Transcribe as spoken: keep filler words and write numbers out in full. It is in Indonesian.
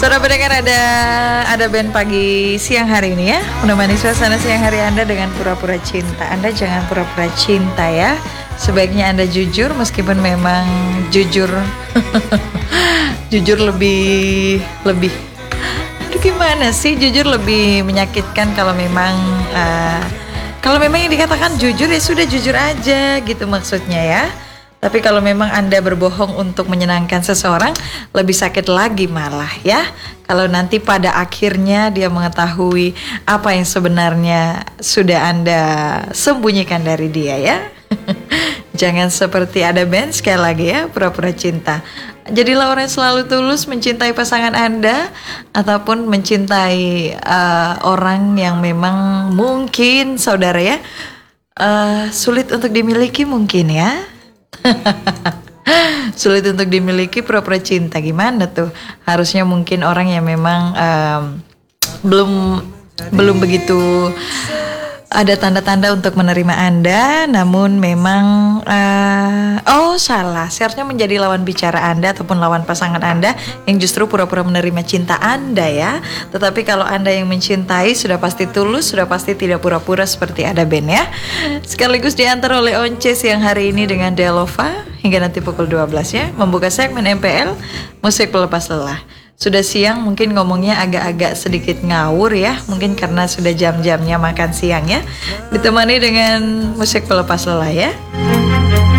Saudara pendengar, ada ada band pagi siang hari ini ya, menemani suasana siang hari Anda dengan pura-pura cinta. Anda jangan pura-pura cinta ya. Sebaiknya Anda jujur, meskipun memang jujur jujur lebih lebih aduh gimana sih, jujur lebih menyakitkan kalau memang uh, kalau memang yang dikatakan jujur ya sudah jujur aja gitu maksudnya ya. Tapi kalau memang Anda berbohong untuk menyenangkan seseorang, lebih sakit lagi malah ya. Kalau nanti pada akhirnya dia mengetahui apa yang sebenarnya sudah Anda sembunyikan dari dia ya. Jangan seperti ada band sekali lagi ya, pura-pura cinta. Jadilah orang yang selalu tulus mencintai pasangan Anda, ataupun mencintai uh, orang yang memang mungkin saudara ya uh, sulit untuk dimiliki mungkin ya. Sulit untuk dimiliki, pura-pura cinta. Gimana tuh? Harusnya mungkin orang yang memang um, belum belum begitu ada tanda-tanda untuk menerima Anda, namun memang uh, oh salah, seharusnya menjadi lawan bicara Anda ataupun lawan pasangan Anda yang justru pura-pura menerima cinta Anda ya. Tetapi kalau Anda yang mencintai, sudah pasti tulus, sudah pasti tidak pura-pura seperti ada band ya. Sekaligus diantar oleh Once siang hari ini dengan Delova hingga nanti pukul dua belas ya, membuka segmen M P L Musik Pelepas Lelah. Sudah siang, mungkin ngomongnya agak-agak sedikit ngawur ya, mungkin karena sudah jam-jamnya makan siang ya. Ditemani dengan musik pelepas lelah ya.